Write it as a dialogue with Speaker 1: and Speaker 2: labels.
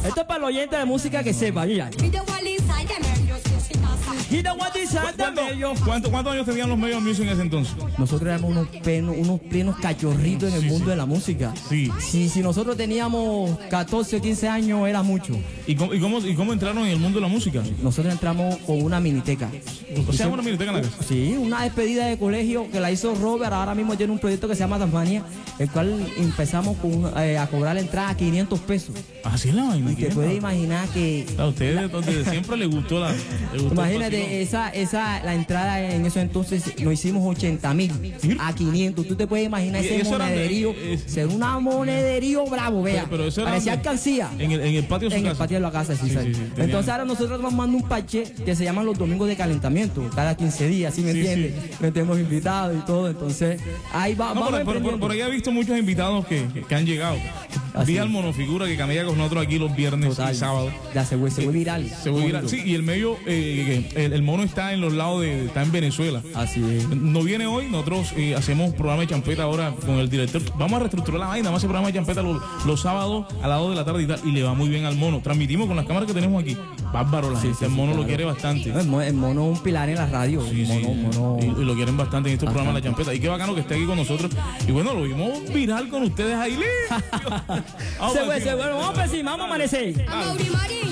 Speaker 1: Esto es para los oyentes de música que sepa, mira.
Speaker 2: ¿Cuántos años tenían los Major Music en ese entonces?
Speaker 1: Nosotros éramos unos plenos cachorritos en el mundo de la música.
Speaker 2: Sí.
Speaker 1: Si nosotros teníamos 14 o 15 años, era mucho.
Speaker 2: ¿Y cómo entraron en el mundo de la música?
Speaker 1: Nosotros entramos con una miniteca.
Speaker 2: O sea, una miniteca en la casa.
Speaker 1: Sí, una despedida de colegio que la hizo Robert. Ahora mismo tiene un proyecto que se llama Tasmania, el cual empezamos a cobrar la entrada a 500 pesos.
Speaker 2: Así es la vaina.
Speaker 1: Y te puedes imaginar que...
Speaker 2: A ustedes desde siempre les gustó la...
Speaker 1: Imagínate, la entrada en esos entonces lo hicimos 80,000 a 500. Tú te puedes imaginar ese monederío. Ser una monederío bravo, vea.
Speaker 2: Pero eso
Speaker 1: parecía alcancía.
Speaker 2: En el patio de su casa.
Speaker 1: En el patio de la casa, sí. Entonces ahora nosotros vamos mandando un parche que se llaman los domingos de calentamiento. Cada 15 días, ¿sí me entiendes? Sí. Tenemos invitados y todo. Entonces ahí va.
Speaker 2: No, por ahí he visto muchos invitados que han llegado. Vi al Monofigura que camella con nosotros aquí los viernes y sábados.
Speaker 1: Ya se fue viral.
Speaker 2: Se fue viral. Sí, y el medio, el mono está en los lados está en Venezuela.
Speaker 1: Así es.
Speaker 2: No viene hoy, nosotros hacemos programa de champeta ahora con el director. Vamos a reestructurar la vaina, vamos a hacer programa de champeta los sábados a las 2 de la tarde y tal, y le va muy bien al mono. Transmitimos con las cámaras que tenemos aquí. Bárbaro, la gente. El mono lo quiere bastante.
Speaker 1: El mono es un pilar en la radio. Mono.
Speaker 2: Y lo quieren bastante en estos programas de la champeta. Y qué bacano que esté aquí con nosotros. Y bueno, lo vimos viral con ustedes ahí.
Speaker 1: Se fue, vamos a amanecer.